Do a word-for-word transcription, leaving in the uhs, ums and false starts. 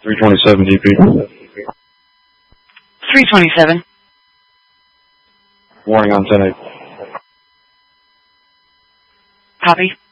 three twenty-seven D P. three twenty-seven. Warning on ten eight. Copy.